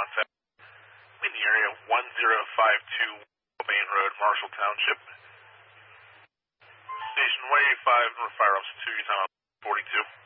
contact. In the area 1052 Main Road, Marshall Township. Station 185, fire ups 2, time out 42.